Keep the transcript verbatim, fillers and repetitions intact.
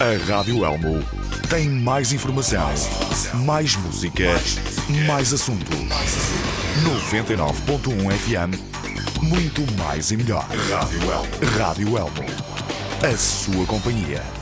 A Rádio Elmo tem mais informação, mais música, mais assunto. noventa e nove ponto um F M, muito mais e melhor. Rádio Elmo. Rádio Elmo. A sua companhia.